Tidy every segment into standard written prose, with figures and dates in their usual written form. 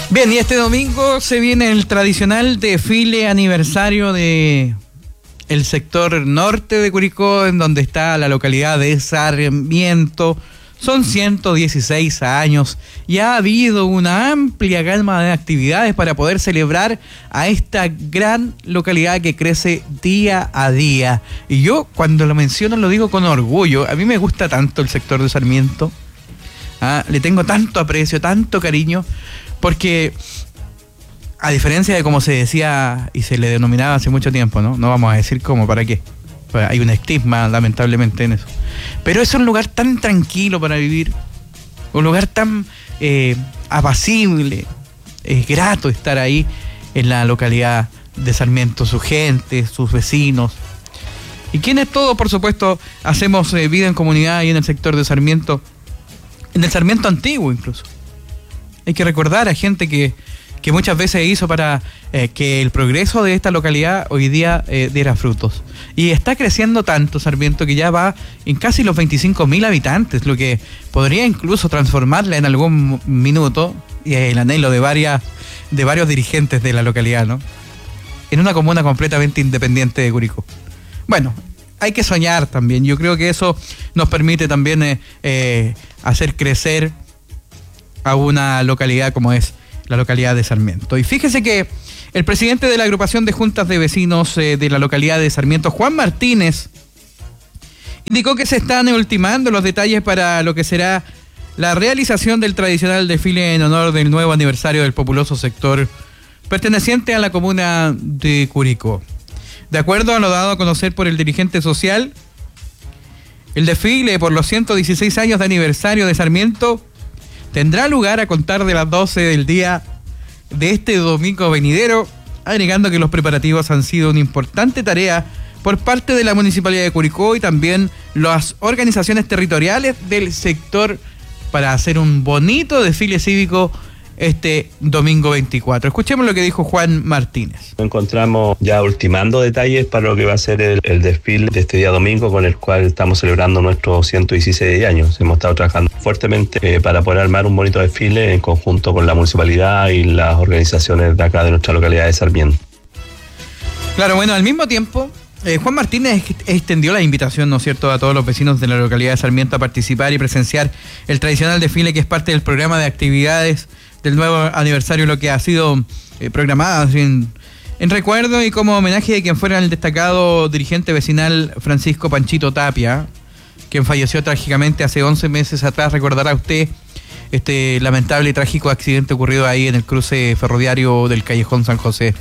Bien, y este domingo se viene el tradicional desfile aniversario de el sector norte de Curicó, en donde está la localidad de Sarmiento. Son 116 años y ha habido una amplia gama de actividades para poder celebrar a esta gran localidad que crece día a día. Y yo cuando lo menciono lo digo con orgullo. A mí me gusta tanto el sector de Sarmiento. Le tengo tanto aprecio, tanto cariño, porque a diferencia de como se decía y se le denominaba hace mucho tiempo, no vamos a decir cómo, para qué. Pues hay un estigma lamentablemente en eso. Pero es un lugar tan tranquilo para vivir, un lugar tan apacible, es grato estar ahí en la localidad de Sarmiento, su gente, sus vecinos. Y quienes todos, por supuesto, hacemos vida en comunidad ahí en el sector de Sarmiento, en el Sarmiento antiguo incluso. Hay que recordar a gente que muchas veces hizo para que el progreso de esta localidad hoy día diera frutos. Y está creciendo tanto Sarmiento que ya va en casi los 25.000 habitantes, lo que podría incluso transformarla en algún minuto, y el anhelo de varios dirigentes de la localidad, ¿no?, en una comuna completamente independiente de Curicó. Bueno, hay que soñar también. Yo creo que eso nos permite también hacer crecer a una localidad como es la localidad de Sarmiento. Y fíjese que el presidente de la agrupación de juntas de vecinos de la localidad de Sarmiento, Juan Martínez, indicó que se están ultimando los detalles para lo que será la realización del tradicional desfile en honor del nuevo aniversario del populoso sector perteneciente a la comuna de Curicó. De acuerdo a lo dado a conocer por el dirigente social, el desfile por los 116 años de aniversario de Sarmiento tendrá lugar a contar de las 12 del día de este domingo venidero, agregando que los preparativos han sido una importante tarea por parte de la Municipalidad de Curicó y también las organizaciones territoriales del sector para hacer un bonito desfile cívico este domingo 24. Escuchemos lo que dijo Juan Martínez. Nos encontramos ya ultimando detalles para lo que va a ser el desfile de este día domingo, con el cual estamos celebrando nuestros 116 años. Hemos estado trabajando fuertemente para poder armar un bonito desfile en conjunto con la municipalidad y las organizaciones de acá de nuestra localidad de Sarmiento. Claro, bueno, al mismo tiempo, Juan Martínez extendió la invitación, ¿no es cierto?, a todos los vecinos de la localidad de Sarmiento a participar y presenciar el tradicional desfile que es parte del programa de actividades del nuevo aniversario, lo que ha sido programado en recuerdo y como homenaje de quien fuera el destacado dirigente vecinal Francisco Panchito Tapia, quien falleció trágicamente hace 11 meses atrás. Recordará usted este lamentable y trágico accidente ocurrido ahí en el cruce ferroviario del Callejón San José,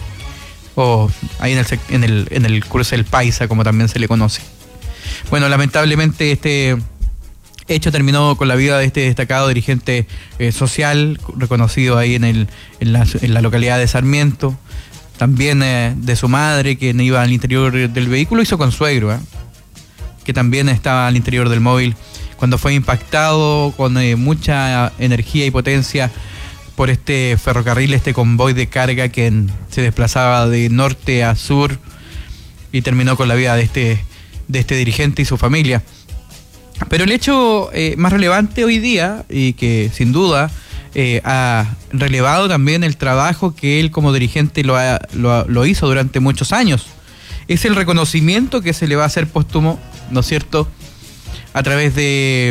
o ahí en el cruce del Paisa, como también se le conoce. Bueno, lamentablemente este hecho terminó con la vida de este destacado dirigente social, reconocido ahí en la localidad de Sarmiento. También de su madre, quien iba al interior del vehículo, y su consuegro, que también estaba al interior del móvil cuando fue impactado con mucha energía y potencia por este ferrocarril, este convoy de carga que se desplazaba de norte a sur, y terminó con la vida de este dirigente y su familia. Pero el hecho más relevante hoy día, y que sin duda ha relevado también el trabajo que él como dirigente lo hizo durante muchos años, es el reconocimiento que se le va a hacer póstumo, ¿no es cierto?, a través de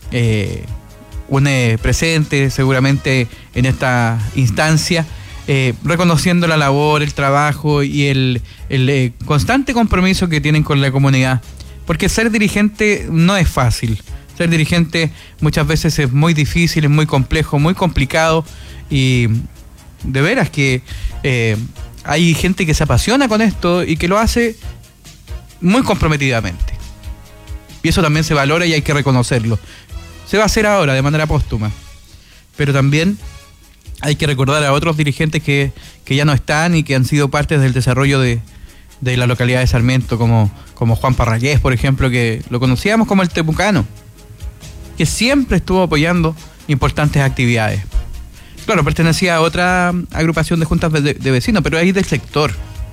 un presente seguramente en esta instancia, reconociendo la labor, el trabajo y el constante compromiso que tienen con la comunidad. Porque ser dirigente no es fácil. Ser dirigente muchas veces es muy difícil, es muy complejo, muy complicado, y de veras que hay gente que se apasiona con esto y que lo hace muy comprometidamente. Y eso también se valora y hay que reconocerlo. Se va a hacer ahora de manera póstuma, pero también hay que recordar a otros dirigentes que ya no están y que han sido parte del desarrollo de la localidad de Sarmiento, como Juan Parrayés, por ejemplo, que lo conocíamos como el Temucano, que siempre estuvo apoyando importantes actividades. Claro, pertenecía a otra agrupación de juntas de vecinos, pero ahí del sector,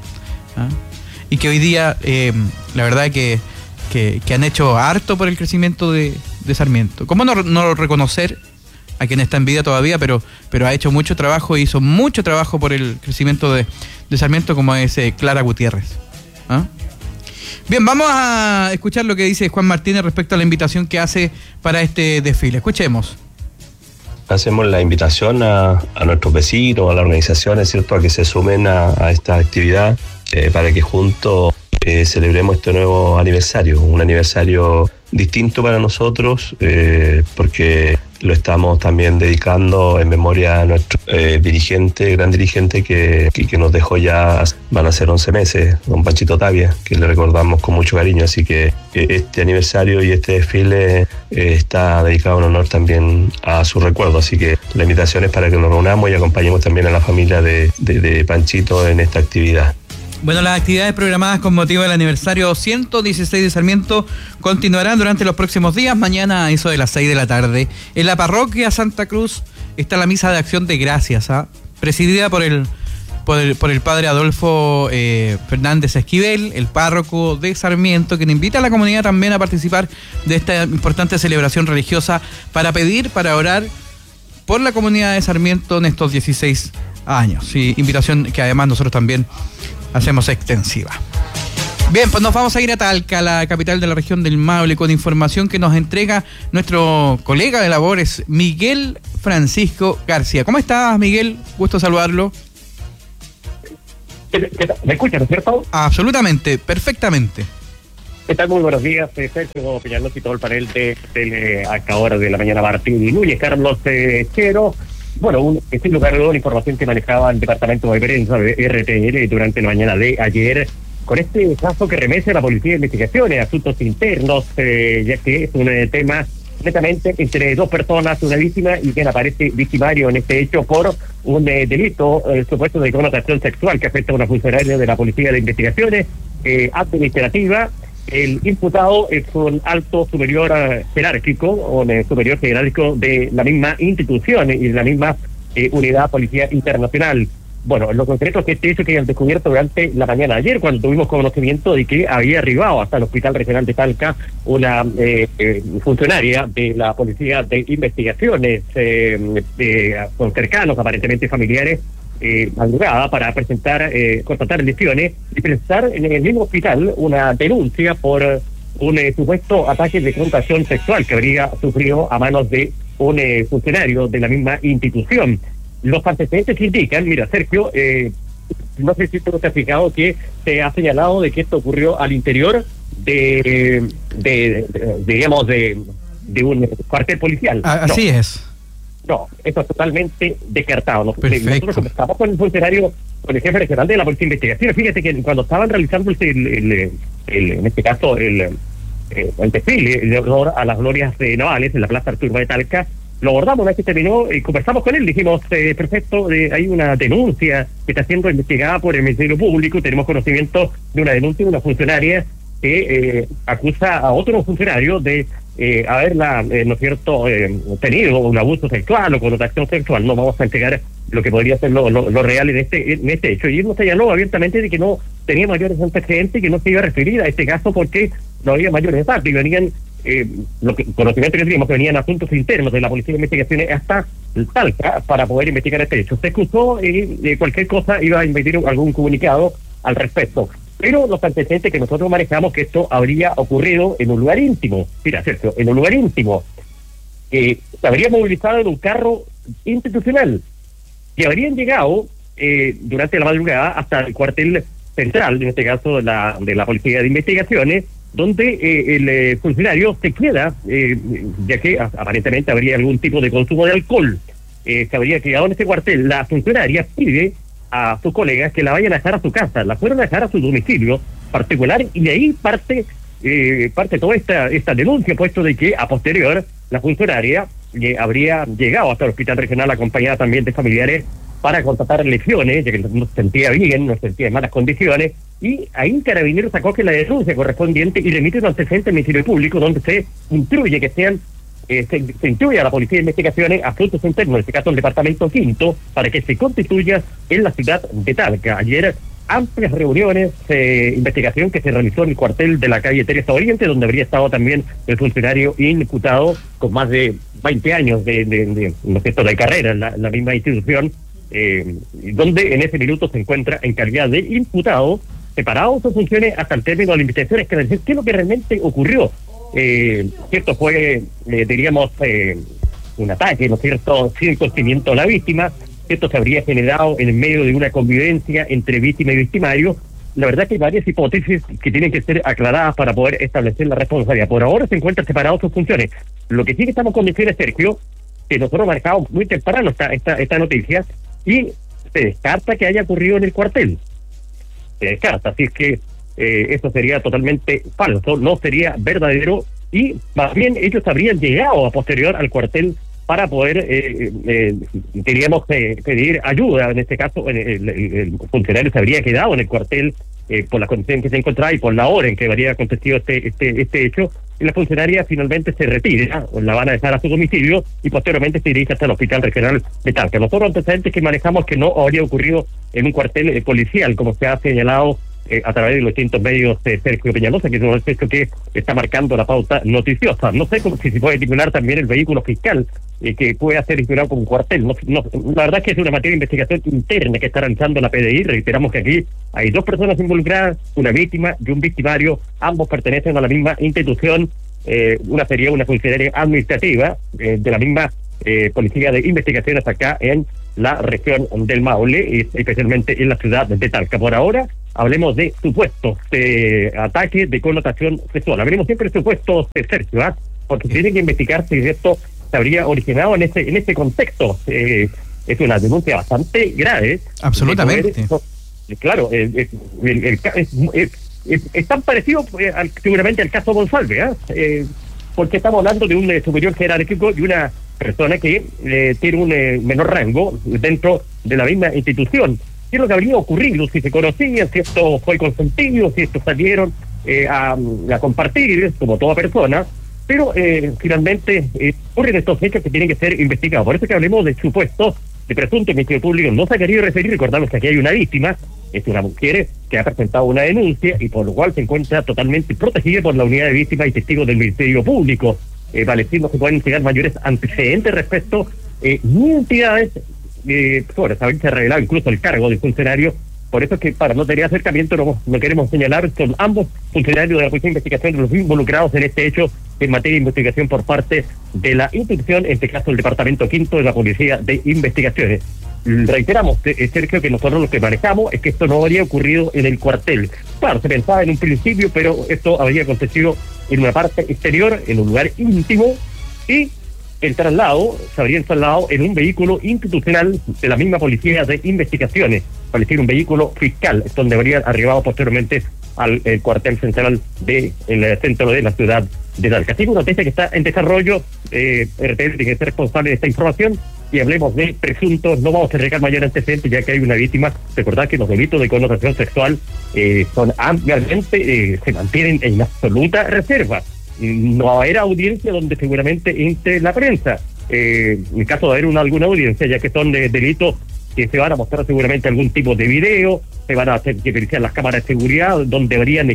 y que hoy día la verdad que han hecho harto por el crecimiento de Sarmiento. ¿Cómo no reconocer a quien está en vida todavía, pero ha hecho mucho trabajo, hizo mucho trabajo por el crecimiento de Sarmiento, como es Clara Gutiérrez. ¿Ah? Bien, vamos a escuchar lo que dice Juan Martínez respecto a la invitación que hace para este desfile. Escuchemos. Hacemos la invitación a nuestros vecinos, a las organizaciones, ¿cierto?, a que se sumen a esta actividad para que juntos celebremos este nuevo aniversario, un aniversario distinto para nosotros, porque lo estamos también dedicando en memoria a nuestro gran dirigente que nos dejó ya, van a ser 11 meses, don Panchito Tapia, que le recordamos con mucho cariño. Así que este aniversario y este desfile está dedicado en honor también a su recuerdo. Así que la invitación es para que nos reunamos y acompañemos también a la familia de Panchito en esta actividad. Bueno, las actividades programadas con motivo del aniversario 116 de Sarmiento continuarán durante los próximos días. Mañana a eso de las 6 de la tarde. En la parroquia Santa Cruz está la misa de acción de gracias, presidida por el padre Adolfo Fernández Esquivel, el párroco de Sarmiento, quien invita a la comunidad también a participar de esta importante celebración religiosa para pedir, para orar por la comunidad de Sarmiento en estos 16 años. Sí, invitación que además nosotros también hacemos extensiva. Bien, pues nos vamos a ir a Talca, la capital de la región del Maule, con información que nos entrega nuestro colega de labores, Miguel Francisco García. ¿Cómo estás, Miguel? Gusto saludarlo. ¿Me escuchas, no es cierto? Absolutamente, perfectamente. ¿Qué tal? Muy buenos días, Sergio Peñalós y todo el panel de acá hora de la mañana, Martín y Núñez, Carlos Chero. Bueno, este lugar de la información que manejaba el departamento de prensa de RTL durante la mañana de ayer, con este caso que remece a la Policía de Investigaciones, Asuntos Internos, ya que es un tema netamente entre dos personas, una víctima y quien aparece victimario en este hecho por un delito supuesto de connotación sexual que afecta a una funcionaria de la Policía de Investigaciones administrativa. El imputado es un alto superior jerárquico, un superior jerárquico de la misma institución y de la misma unidad Policía Internacional. Bueno, lo concreto es que este hecho que han descubierto durante la mañana de ayer, cuando tuvimos conocimiento de que había arribado hasta el Hospital Regional de Talca una funcionaria de la Policía de Investigaciones, con cercanos, aparentemente familiares, madrugada para constatar lesiones y presentar en el mismo hospital una denuncia por un supuesto ataque de connotación sexual que habría sufrido a manos de un funcionario de la misma institución. Los antecedentes indican, mira, Sergio, no sé si tú te has fijado que se ha señalado de que esto ocurrió al interior de un cuartel policial. Así es. No, esto es totalmente descartado. Nosotros conversamos con el funcionario, con el jefe regional de la Policía de Investigación. Fíjate que cuando estaban realizando en este caso el desfile de honor a las glorias navales en la Plaza Arturo de Talca, lo abordamos una vez que terminó y conversamos con él. Dijimos, perfecto, hay una denuncia que está siendo investigada por el Ministerio Público. Tenemos conocimiento de una denuncia de una funcionaria que acusa a otro funcionario de haberla, ¿no es cierto?, tenido un abuso sexual o connotación sexual. No vamos a entregar lo que podría ser lo real en este hecho. Y él nos señaló abiertamente de que no tenía mayores antecedentes y que no se iba a referir a este caso porque no había mayores detalles. Y venían, conocimiento que teníamos, que venían asuntos internos de la Policía de Investigaciones hasta Talca para poder investigar este hecho. Se excusó y cualquier cosa iba a emitir algún comunicado al respecto. Pero los antecedentes que nosotros manejamos que esto habría ocurrido en un lugar íntimo. Mira, Sergio, en un lugar íntimo. Se habría movilizado en un carro institucional que habrían llegado durante la madrugada hasta el cuartel central, en este caso de la Policía de Investigaciones, donde el funcionario se queda, ya que aparentemente habría algún tipo de consumo de alcohol. Se habría quedado en este cuartel. La funcionaria pide a sus colegas que la vayan a dejar a su casa, la fueron a dejar a su domicilio particular, y de ahí parte toda esta denuncia, puesto de que a posterior la funcionaria habría llegado hasta el hospital regional acompañada también de familiares para constatar lesiones, ya que no se sentía bien, no se sentía en malas condiciones, y ahí Carabineros acoge la denuncia correspondiente y remite un antecedente al Ministerio Público donde se instruye que se instruye a la Policía de Investigaciones, Asuntos Internos, en este caso el Departamento Quinto, para que se constituya en la ciudad de Talca. Ayer, amplias reuniones de investigación que se realizó en el cuartel de la calle Teresa Oriente, donde habría estado también el funcionario imputado con más de 20 años ¿no es cierto?, de carrera en la misma institución, donde en ese minuto se encuentra en calidad de imputado, separado de sus funciones hasta el término de la investigación. Es que decir qué es lo que realmente ocurrió. Esto fue, diríamos, un ataque, ¿no es cierto?, sin consentimiento de la víctima. Esto se habría generado en medio de una convivencia entre víctima y victimario. La verdad que hay varias hipótesis que tienen que ser aclaradas para poder establecer la responsabilidad. Por ahora se encuentran separados sus funciones. Lo que sí que estamos convencidos, Sergio, que nosotros manejamos muy temprano esta noticia, y se descarta que haya ocurrido en el cuartel. Se descarta, así es que eso sería totalmente falso, no sería verdadero, y más bien ellos habrían llegado a posterior al cuartel para poder, diríamos, pedir ayuda. En este caso, el funcionario se habría quedado en el cuartel por las condiciones que se encontraba y por la hora en que habría acontecido este hecho, y la funcionaria finalmente se retira, la van a dejar a su domicilio y posteriormente se dirige hasta el Hospital Regional de Talca. Nosotros antecedentes que manejamos que no habría ocurrido en un cuartel policial, como se ha señalado a través de los distintos medios de Sergio Peñalosa, que es un hecho que está marcando la pauta noticiosa. No sé si se puede titular también el vehículo fiscal que puede ser titulado como un cuartel. La verdad es que es una materia de investigación interna que está realizando la PDI. Reiteramos que aquí hay 2 personas involucradas, una víctima y un victimario. Ambos pertenecen a la misma institución. Una sería una funcionaria administrativa de la misma Policía de Investigaciones acá en la región del Maule, especialmente en la ciudad de Talca. Por ahora hablemos de supuestos ataques de connotación sexual. Hablemos siempre de supuestos, Sergio, porque tiene que investigar si esto se habría originado en ese contexto. Es una denuncia bastante grave. Absolutamente. Claro, es tan parecido seguramente al caso Monsalve, porque estamos hablando de un superior jerárquico y una persona que tiene un menor rango dentro de la misma institución. ¿Qué es lo que habría ocurrido? Si se conocían, si esto fue consentido, si estos salieron a compartir, como toda persona, pero finalmente ocurren estos hechos que tienen que ser investigados. Por eso que hablemos de supuestos de presunto Ministerio Público. No se ha querido referir, recordamos que aquí hay una víctima, es una mujer que ha presentado una denuncia y por lo cual se encuentra totalmente protegida por la unidad de víctimas y testigos del Ministerio Público. Vale decir, no se pueden llegar mayores antecedentes respecto ni entidades sobre haberse revelado incluso el cargo del funcionario. Por eso es que para no tener acercamiento no queremos señalar, son ambos funcionarios de la Policía de Investigación los involucrados en este hecho en materia de investigación por parte de la institución, en este caso el Departamento Quinto de la Policía de Investigaciones. Reiteramos, Sergio, que nosotros lo que manejamos es que esto no habría ocurrido en el cuartel. Claro, se pensaba en un principio, pero esto habría acontecido en una parte exterior, en un lugar íntimo, y el traslado se habría trasladado en un vehículo institucional de la misma Policía de Investigaciones, para decir un vehículo fiscal, donde habría arribado posteriormente al cuartel central del centro de la ciudad de Talca. Así que una noticia que está en desarrollo, RTL tiene que ser responsable de esta información, y hablemos de presuntos, no vamos a entregar mayor antecedente ya que hay una víctima. Recordad que los delitos de connotación sexual son ampliamente, se mantienen en absoluta reserva. No habrá audiencia donde seguramente entre la prensa, en caso de haber alguna audiencia, ya que son delitos que se van a mostrar seguramente algún tipo de video, se van a hacer que verificar las cámaras de seguridad, donde habrían,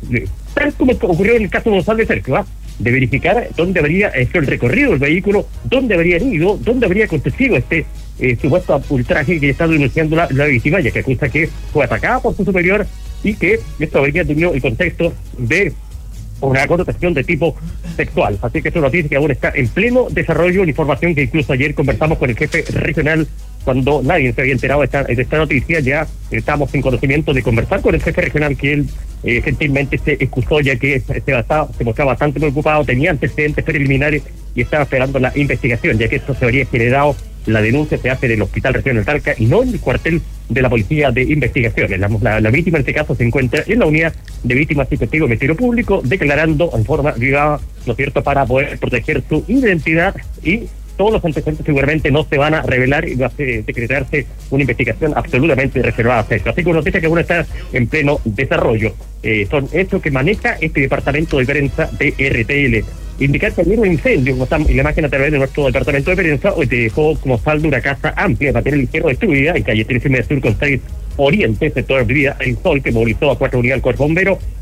tal como ocurrió en el caso de González Cerco, de verificar dónde habría hecho el recorrido del vehículo, dónde habrían ido, dónde habría acontecido este supuesto ultraje que está denunciando la víctima, ya que acusa que fue atacada por su superior y que esto habría tenido el contexto de una connotación de tipo sexual. Así que es una noticia que aún está en pleno desarrollo, una información que incluso ayer conversamos con el jefe regional cuando nadie se había enterado de esta noticia. Ya estábamos en conocimiento de conversar con el jefe regional, que él gentilmente se excusó ya que se mostraba bastante preocupado, tenía antecedentes preliminares y estaba esperando la investigación, ya que esto se habría generado, la denuncia se hace del Hospital Regional de Talca y no en el cuartel de la Policía de Investigaciones. La víctima en este caso se encuentra en la unidad de víctimas y testigos del Ministerio Público, declarando en forma privada, ¿no es cierto?, para poder proteger su identidad, y todos los antecedentes seguramente no se van a revelar y va a decretarse una investigación absolutamente reservada a esto. Así que una noticia que aún está en pleno desarrollo. Son hechos que maneja este departamento de prensa de RTL. Indicar que había un incendio, como estamos en la imagen a través de nuestro departamento de prensa, hoy dejó como saldo una casa amplia de material ligero destruida en calle 13 Sur con 6 Oriente, sector Villa El Sol, que movilizó a 4 unidades del Cuerpo Bombero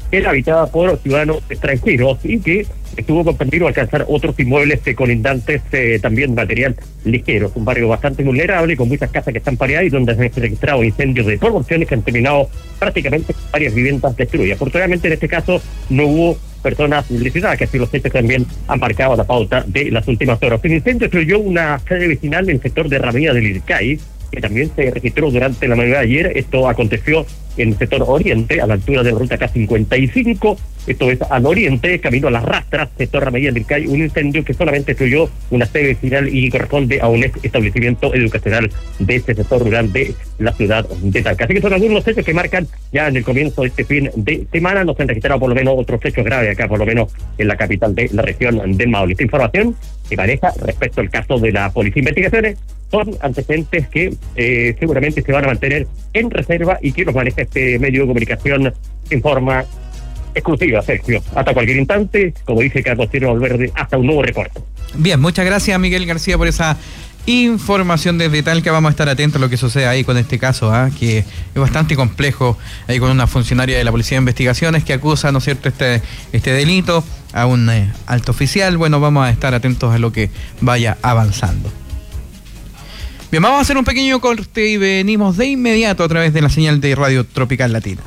era habitada por ciudadanos extranjeros y que estuvo con peligro alcanzar otros inmuebles colindantes, también material ligero. Un barrio bastante vulnerable, con muchas casas que están pareadas y donde se han registrado incendios de proporciones que han terminado prácticamente con varias viviendas destruidas. Afortunadamente en este caso no hubo personas lesionadas, que así los hechos también han marcado la pauta de las últimas horas. El incendio destruyó una sede vecinal en el sector de Ramírez del Ircay, que también se registró durante la madrugada de ayer. Esto aconteció en el sector oriente, a la altura de la ruta K55, esto es al oriente, camino a Las Rastras, sector Ramírez del Ircay, un incendio que solamente destruyó una sede vecinal y corresponde a un establecimiento educacional de este sector rural de la ciudad de Talca. Así que son algunos hechos que marcan ya en el comienzo de este fin de semana. No se han registrado por lo menos otros hechos graves acá, por lo menos en la capital de la región del Maule. Esta información que maneja respecto al caso de la Policía de Investigaciones son antecedentes que seguramente se van a mantener en reserva y que nos maneja este medio de comunicación en forma exclusiva, Sergio. Hasta cualquier instante, como dice Carlos Tierno Valverde, hasta un nuevo reporte. Bien, muchas gracias Miguel García por esa información desde Talca. Vamos a estar atentos a lo que sucede ahí con este caso, que es bastante complejo, ahí con una funcionaria de la Policía de Investigaciones que acusa, ¿no es cierto?, este delito a un alto oficial. Bueno, vamos a estar atentos a lo que vaya avanzando. Bien, vamos a hacer un pequeño corte y venimos de inmediato a través de la señal de Radio Tropical Latina.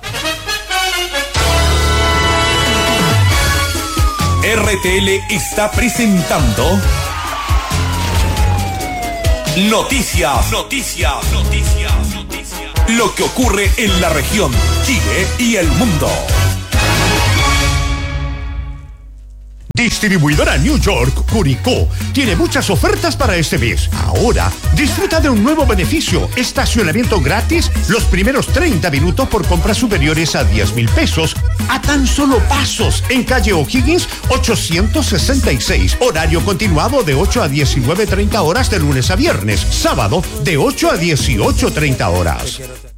RTL está presentando Noticias. Lo que ocurre en la región, Chile y el mundo. Distribuidora New York, Curicó, tiene muchas ofertas para este mes. Ahora, disfruta de un nuevo beneficio: estacionamiento gratis los primeros 30 minutos por compras superiores a 10,000 pesos, a tan solo pasos, en calle O'Higgins 866. Horario continuado de 8 a 19:30 horas de lunes a viernes. Sábado de 8 a 18:30 horas.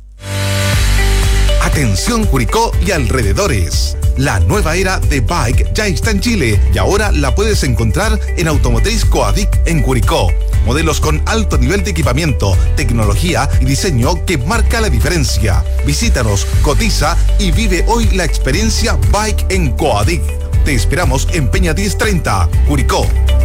Atención Curicó y alrededores. La nueva era de Bike ya está en Chile y ahora la puedes encontrar en Automotriz Coadic en Curicó. Modelos con alto nivel de equipamiento, tecnología y diseño que marca la diferencia. Visítanos, cotiza y vive hoy la experiencia Bike en Coadic. Te esperamos en Peña 1030, Curicó.